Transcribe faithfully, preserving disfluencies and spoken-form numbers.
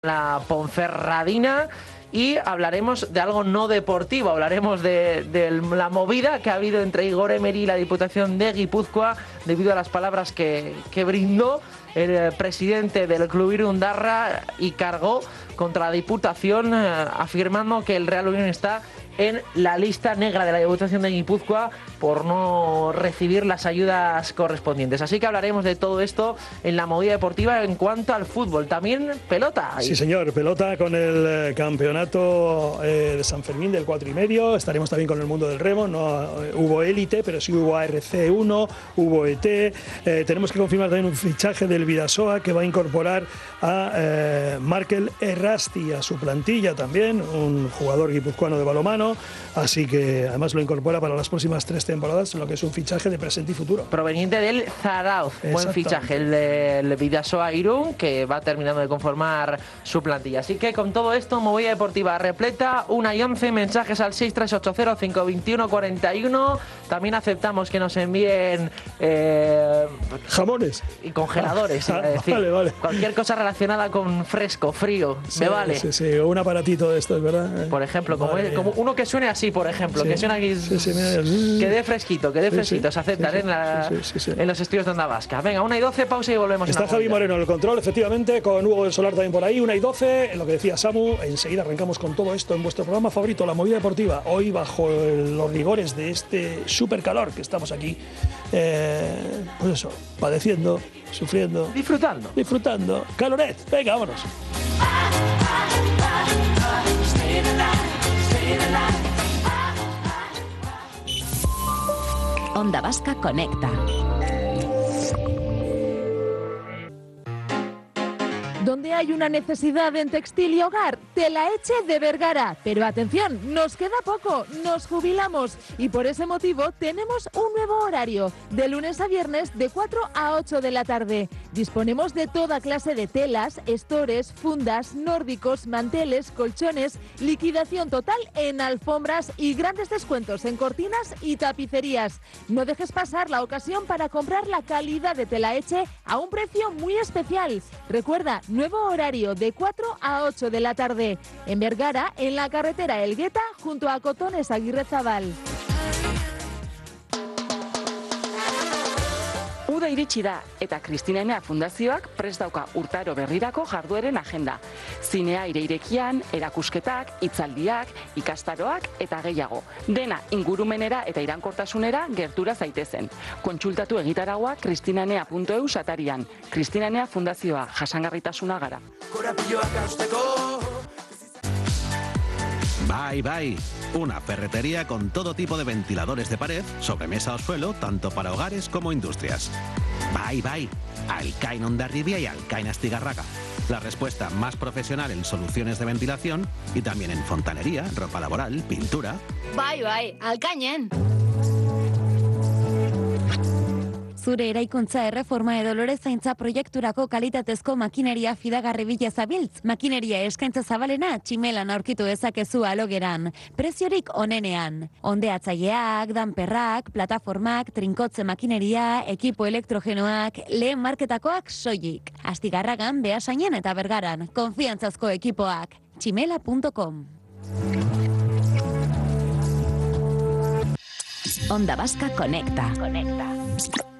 la Ponferradina y hablaremos de algo no deportivo, hablaremos de, de la movida que ha habido entre Igor Emery y la Diputación de Guipúzcoa debido a las palabras que, que brindó el presidente del Club Irundarra y cargó contra la Diputación eh, afirmando que el Real Unión está en la lista negra de la Diputación de Guipúzcoa por no recibir las ayudas correspondientes. Así que hablaremos de todo esto en la movida deportiva en cuanto al fútbol. También pelota. Sí, señor, pelota con el campeonato eh, de San Fermín del cuatro y medio. Estaremos también con el mundo del remo. No eh, hubo élite, pero sí hubo A R C uno, hubo E T. Eh, tenemos que confirmar también un fichaje del Vidasoa que va a incorporar a eh, Markel Errasti a su plantilla también, un jugador guipuzcoano de balonmano. Así que además lo incorpora para las próximas tres temporadas, lo que es un fichaje de presente y futuro. Proveniente del Zarauz, buen fichaje, el del Vidasoa Irún, que va terminando de conformar su plantilla. Así que con todo esto, movida deportiva repleta, una y once, mensajes al seis tres ocho cero, cinco dos uno, cuatro uno. También aceptamos que nos envíen eh, jamones y congeladores, ah, iba a decir. Vale, vale. Cualquier cosa relacionada con fresco, frío, sí, me vale. Sí, sí, un aparatito de estos, ¿verdad? Por ejemplo, como, es, como uno que suene así, por ejemplo, sí, que suena aquí, sí, sí, que dé fresquito, que dé fresquito, sí, sí, se aceptan sí, sí, en, la, sí, sí, sí. en los estudios de Onda Vasca. Venga, una y doce, pausa y volvemos. Está Javi Moreno en el control, efectivamente, con Hugo del Solar también por ahí, una y doce, en lo que decía Samu, enseguida arrancamos con todo esto en vuestro programa favorito, La Movida Deportiva, hoy bajo el, los rigores de este súper calor que estamos aquí, eh, pues eso, padeciendo, sufriendo, disfrutando, disfrutando, caloret, venga, vámonos. Onda Vasca Conecta. Donde hay una necesidad en textil y hogar, Telaetxe de Vergara. Pero atención, nos queda poco, nos jubilamos y por ese motivo tenemos un nuevo horario, de lunes a viernes de cuatro a ocho de la tarde. Disponemos de toda clase de telas, estores, fundas, nórdicos, manteles, colchones, liquidación total en alfombras y grandes descuentos en cortinas y tapicerías. No dejes pasar la ocasión para comprar la calidad de Telaetxe a un precio muy especial. Recuerda, nuevo horario de cuatro a ocho de la tarde. En Vergara, en la carretera Elgueta, junto a Cotones Aguirrezabal. Uda iritsi da eta Kristina Enea Fundazioak prest dauka urtaro berrirako jardueren agenda. Zinea aire irekian, erakusketak, hitzaldiak, ikastaroak eta gehiago. Dena ingurumenera eta iraunkortasunera gertura zaitezen. Kontsultatu egitaragua kristinanea puntu eus atarian. Kristina Enea Fundazioa, jasangarritasuna gara. Bye, bye. Una ferretería con todo tipo de ventiladores de pared, sobremesa o suelo, tanto para hogares como industrias. Bye, bye. Alcain Hondarribia y Alcain Astigarraga. La respuesta más profesional en soluciones de ventilación y también en fontanería, ropa laboral, pintura. Bye, bye. Alcainen. Zure eraikuntza erreforma edo lorezaintza proiekturako kalitatezko makineria fidagarri bila zabiltz. Makineria eskaintza zabalena tximelan aurkitu dezakezu alogeran. Preziorik onenean. Ondeatzaileak, danperrak, plataformak, trinkotze makineria, ekipo elektrogenoak, lehen marketakoak soilik. Astigarragan, Beasainen eta Bergaran. Konfiantzazko ekipoak. tximela puntu com. Onda Vasca Conecta. Conecta.